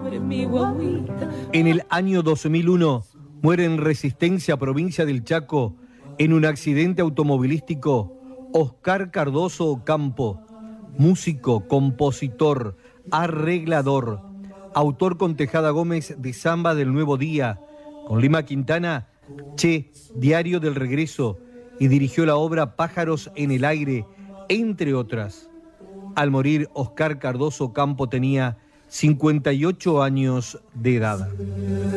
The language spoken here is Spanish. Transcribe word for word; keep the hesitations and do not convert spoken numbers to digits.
En el año dos mil uno muere en Resistencia, provincia del Chaco, en un accidente automovilístico, Oscar Cardoso Ocampo, músico, compositor, arreglador, autor con Tejada Gómez de Samba del Nuevo Día, con Lima Quintana, Che, Diario del Regreso, y dirigió la obra Pájaros en el Aire, entre otras. Al morir, Oscar Cardoso Ocampo tenía cincuenta y ocho años de edad.